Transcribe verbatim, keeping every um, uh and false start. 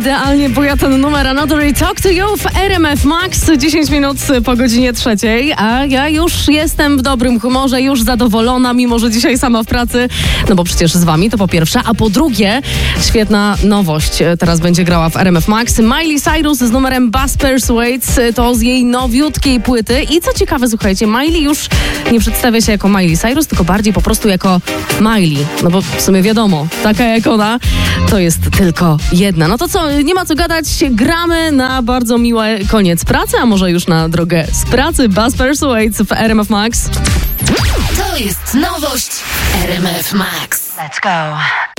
idealnie buja ten numer Another Talk to You w R M F Max, dziesięć minut po godzinie trzeciej, a ja już jestem w dobrym humorze, już zadowolona, mimo że dzisiaj sama w pracy, no bo przecież z wami, to po pierwsze, a po drugie, świetna nowość teraz będzie grała w R M F Max. Miley Cyrus z numerem Buzz Persuades, to z jej nowiutkiej płyty i co ciekawe, słuchajcie, Miley już nie przedstawia się jako Miley Cyrus, tylko bardziej po prostu jako Miley, no bo w sumie wiadomo, taka jak ona, to jest tylko jedna. No to co, nie ma co gadać, gramy na bardzo miły koniec pracy, a może już na drogę z pracy. Buzz Persuades w R M F Max. To jest nowość R M F Max. Let's go.